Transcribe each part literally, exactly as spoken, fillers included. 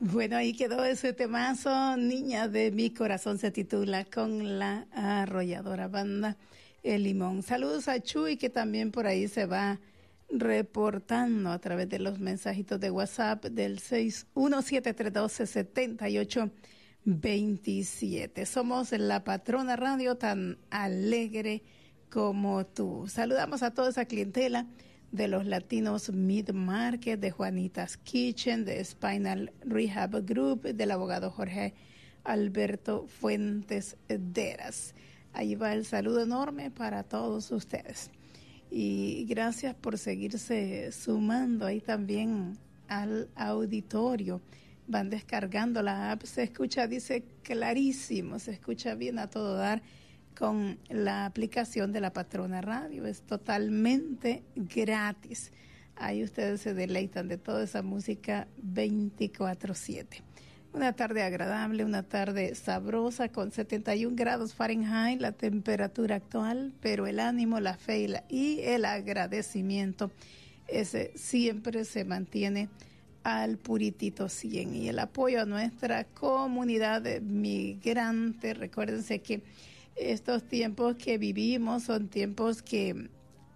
Bueno, ahí quedó ese temazo, Niña de mi corazón se titula, con la arrolladora banda El Limón. Saludos a Chuy, que también por ahí se va reportando a través de los mensajitos de WhatsApp del seis uno siete tres uno dos siete ocho dos siete. Somos la patrona radio tan alegre como tú. Saludamos a toda esa clientela de los latinos Mid Market, de Juanitas Kitchen, de Spinal Rehab Group, del abogado Jorge Alberto Fuentes Deras. Ahí va el saludo enorme para todos ustedes. Y gracias por seguirse sumando ahí también al auditorio. Van descargando la app, se escucha, dice clarísimo, se escucha bien a todo dar con la aplicación de la Patrona Radio. Es totalmente gratis. Ahí ustedes se deleitan de toda esa música veinticuatro siete. Una tarde agradable, una tarde sabrosa con setenta y un grados Fahrenheit, la temperatura actual, pero el ánimo, la fe y, la, y el agradecimiento, ese siempre se mantiene al puritito cien. Y el apoyo a nuestra comunidad migrante. Recuérdense que estos tiempos que vivimos son tiempos que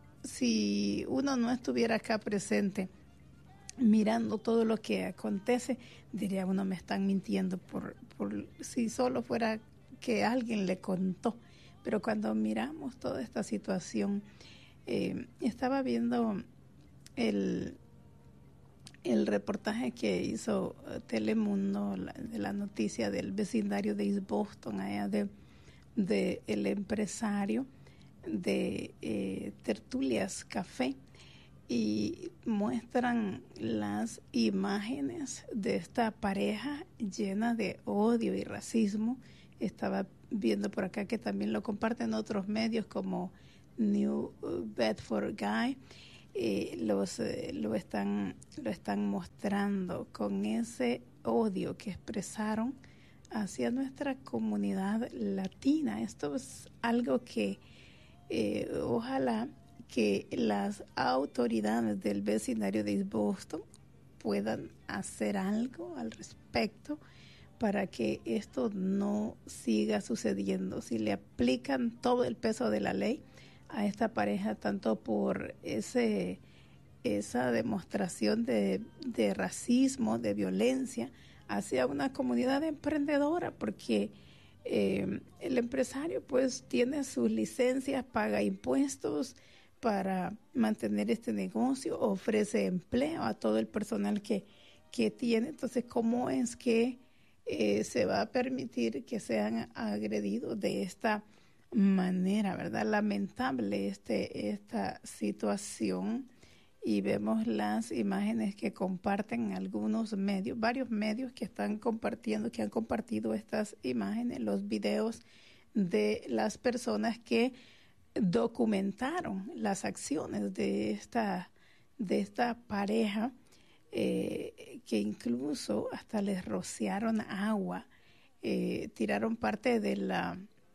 si uno no estuviera acá presente mirando todo lo que acontece, diría uno, me están mintiendo por, por si solo fuera que alguien le contó. Pero cuando miramos toda esta situación, eh, estaba viendo el, el reportaje que hizo Telemundo, la, de la noticia del vecindario de East Boston, allá de de el empresario de eh, Tertulias Café, y muestran las imágenes de esta pareja llena de odio y racismo. Estaba viendo por acá que también lo comparten otros medios como New Bedford Guy. Eh, los eh, lo están lo están mostrando con ese odio que expresaron hacia nuestra comunidad latina. Esto es algo que eh, ojalá que las autoridades del vecindario de East Boston puedan hacer algo al respecto para que esto no siga sucediendo. Si le aplican todo el peso de la ley a esta pareja, tanto por ese esa demostración de, de racismo, de violencia hacia una comunidad emprendedora, porque eh, el empresario pues tiene sus licencias, paga impuestos para mantener este negocio, ofrece empleo a todo el personal que, que tiene. Entonces, ¿cómo es que eh, se va a permitir que sean agredidos de esta manera, verdad? Lamentable este, esta situación. Y vemos las imágenes que comparten algunos medios, varios medios que están compartiendo, que han compartido estas imágenes, los videos de las personas que documentaron las acciones de esta, de esta pareja, eh, que incluso hasta les rociaron agua, eh, tiraron parte de la,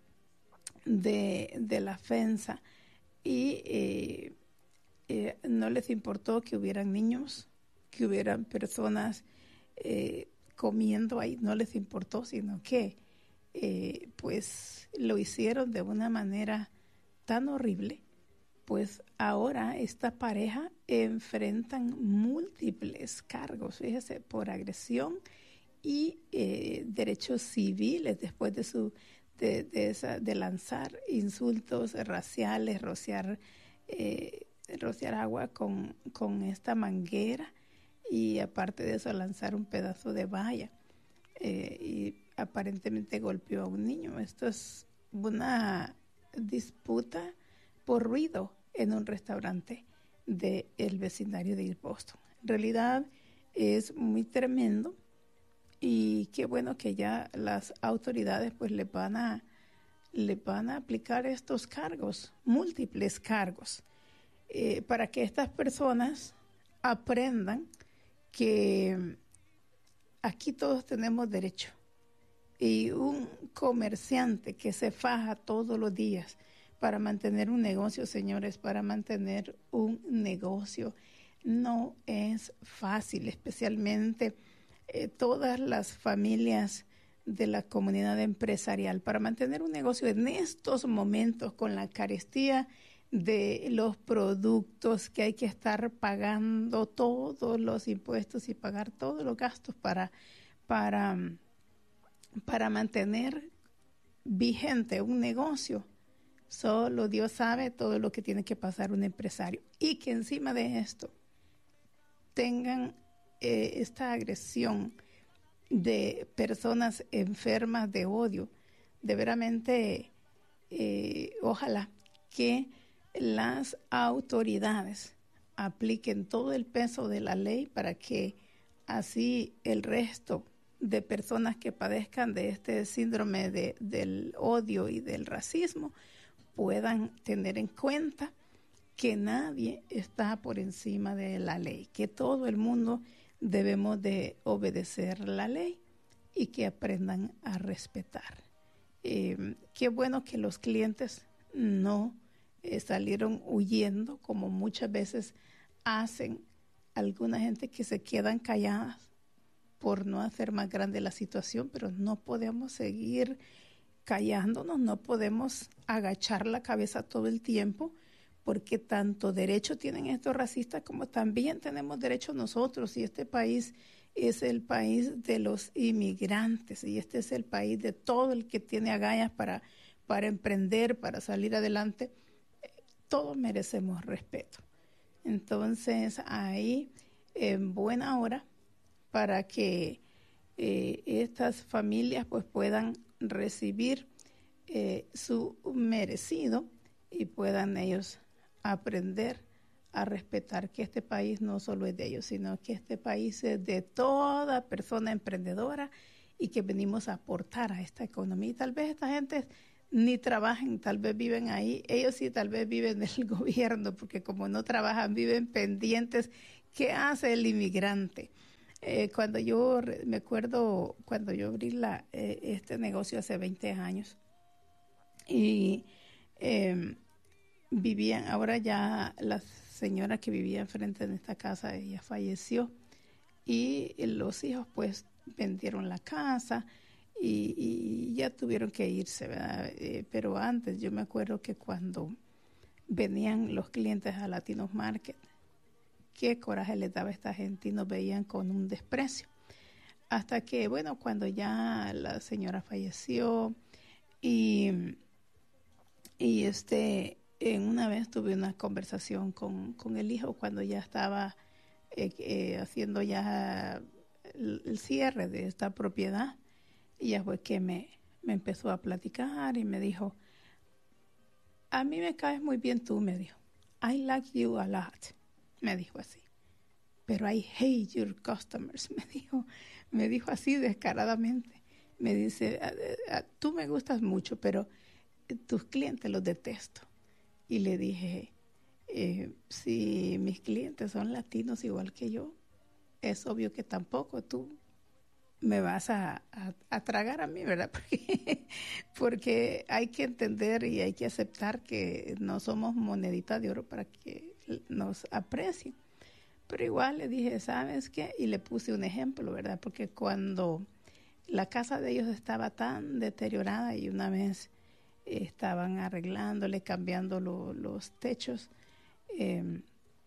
de, de la fensa y eh, Eh, no les importó que hubieran niños, que hubieran personas eh, comiendo ahí, no les importó, sino que eh, pues lo hicieron de una manera tan horrible. Pues ahora esta pareja enfrentan múltiples cargos, fíjese, por agresión y eh, derechos civiles después de su de, de, esa, de lanzar insultos raciales, rociar eh, rociar agua con, con esta manguera, y aparte de eso lanzar un pedazo de valla, eh, y aparentemente golpeó a un niño. Esto es una disputa por ruido en un restaurante del vecindario de East Boston. En realidad es muy tremendo, y qué bueno que ya las autoridades pues le van a le van a aplicar estos cargos, múltiples cargos, Eh, para que estas personas aprendan que aquí todos tenemos derecho. Y un comerciante que se faja todos los días para mantener un negocio, señores, para mantener un negocio no es fácil, especialmente eh, todas las familias de la comunidad empresarial para mantener un negocio en estos momentos con la carestía de los productos que hay que estar pagando todos los impuestos y pagar todos los gastos para, para, para mantener vigente un negocio. Solo Dios sabe todo lo que tiene que pasar un empresario. Y que encima de esto tengan eh, esta agresión de personas enfermas de odio. De veramente, eh, ojalá que las autoridades apliquen todo el peso de la ley para que así el resto de personas que padezcan de este síndrome de, del odio y del racismo puedan tener en cuenta que nadie está por encima de la ley, que todo el mundo debemos de obedecer la ley y que aprendan a respetar. Eh, qué bueno que los clientes no eh, salieron huyendo, como muchas veces hacen alguna gente que se quedan calladas por no hacer más grande la situación, pero no podemos seguir callándonos, no podemos agachar la cabeza todo el tiempo, porque tanto derecho tienen estos racistas como también tenemos derecho nosotros, y este país es el país de los inmigrantes y este es el país de todo el que tiene agallas para, para emprender, para salir adelante. Todos merecemos respeto. Entonces, ahí en buena hora para que eh, estas familias pues puedan recibir eh, su merecido y puedan ellos aprender a respetar que este país no solo es de ellos, sino que este país es de toda persona emprendedora y que venimos a aportar a esta economía. Y tal vez esta gente ni trabajen, tal vez viven ahí, ellos sí tal vez viven del gobierno, porque como no trabajan, viven pendientes. ¿Qué hace el inmigrante? Eh, cuando yo me acuerdo, cuando yo abrí la, eh, este negocio hace veinte años y eh, vivían, ahora ya la señora que vivía enfrente de esta casa, ella falleció y los hijos pues vendieron la casa y, y ya tuvieron que irse, ¿verdad? Eh, pero antes yo me acuerdo que cuando venían los clientes a Latinos Market, qué coraje les daba a esta gente y nos veían con un desprecio. Hasta que, bueno, cuando ya la señora falleció y, y este, en una vez tuve una conversación con, con el hijo cuando ya estaba eh, eh, haciendo ya el, el cierre de esta propiedad, y ya fue que me, me empezó a platicar y me dijo, a mí me caes muy bien tú, me dijo. I like you a lot, me dijo así. Pero I hate your customers, me dijo, me dijo así descaradamente. Me dice, a, a, tú me gustas mucho, pero tus clientes los detesto. Y le dije, eh, si mis clientes son latinos igual que yo, es obvio que tampoco tú me vas a, a, a tragar a mí, ¿verdad? Porque, porque hay que entender y hay que aceptar que no somos monedita de oro para que nos aprecien. Pero igual le dije, ¿sabes qué? Y le puse un ejemplo, ¿verdad? Porque cuando la casa de ellos estaba tan deteriorada y una vez eh, estaban arreglándole, cambiando lo, los techos eh,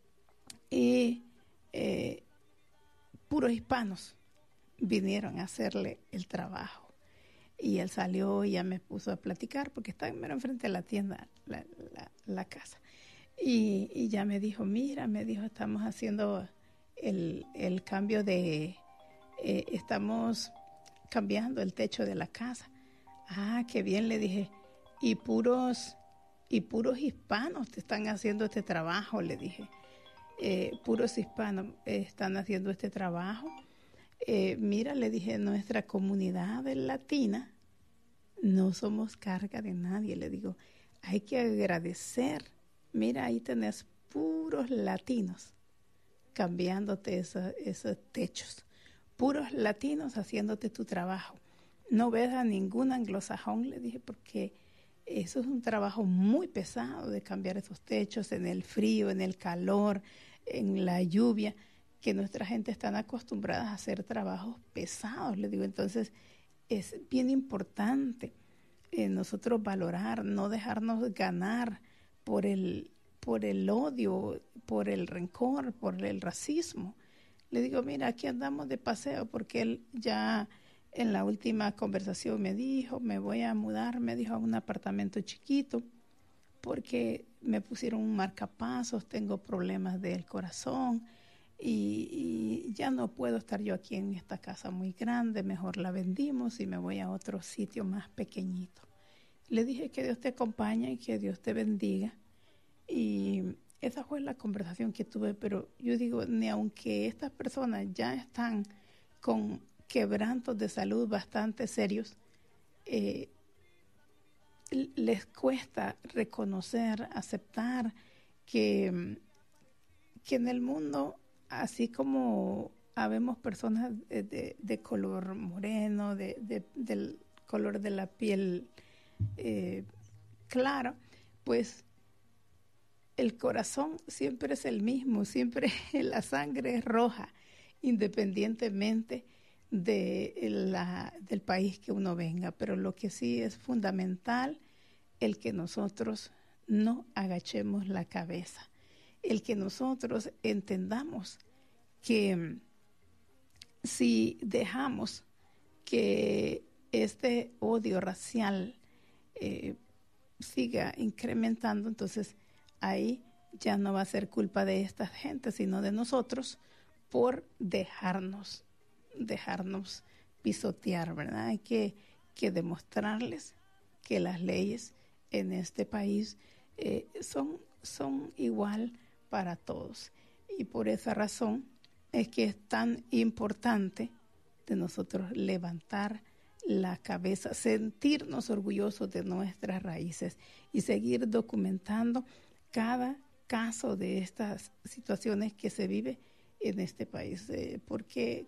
y eh, puros hispanos vinieron a hacerle el trabajo. Y él salió y ya me puso a platicar porque estaba mero enfrente de la tienda, la, la, la casa. Y, y ya me dijo, mira, me dijo, estamos haciendo el, el cambio de, eh, estamos cambiando el techo de la casa. Ah, qué bien, le dije. Y puros, y puros hispanos te están haciendo este trabajo, le dije. Eh, puros hispanos eh, están haciendo este trabajo. Eh, mira, le dije, nuestra comunidad latina no somos carga de nadie, le digo, hay que agradecer. Mira, ahí tenés puros latinos cambiándote esos, esos techos, puros latinos haciéndote tu trabajo. No ves a ningún anglosajón, le dije, porque eso es un trabajo muy pesado de cambiar esos techos en el frío, en el calor, en la lluvia. que nuestra gente está acostumbrada a hacer trabajos pesados. Le digo, entonces es bien importante eh, nosotros valorar, no dejarnos ganar por el, por el odio, por el rencor, por el racismo. Le digo, mira, aquí andamos de paseo, porque él ya en la última conversación me dijo, me voy a mudar, me dijo, a un apartamento chiquito, porque me pusieron un marcapasos, tengo problemas del corazón y, y ya no puedo estar yo aquí en esta casa muy grande, mejor la vendimos y me voy a otro sitio más pequeñito. Le dije que Dios te acompañe y que Dios te bendiga. Y esa fue la conversación que tuve, pero yo digo, ni aunque estas personas ya están con quebrantos de salud bastante serios, eh, les cuesta reconocer, aceptar que, que en el mundo, así como habemos personas de, de, de color moreno, de, de, del color de la piel eh, claro, pues el corazón siempre es el mismo, siempre la sangre es roja, independientemente de la, del país que uno venga. Pero lo que sí es fundamental, el que nosotros no agachemos la cabeza, el que nosotros entendamos que si dejamos que este odio racial eh, siga incrementando, entonces ahí ya no va a ser culpa de esta gente, sino de nosotros por dejarnos, dejarnos pisotear, ¿verdad? Hay que, que demostrarles que las leyes en este país eh, son, son igual para todos. Y por esa razón es que es tan importante de nosotros levantar la cabeza, sentirnos orgullosos de nuestras raíces y seguir documentando cada caso de estas situaciones que se vive en este país, eh, porque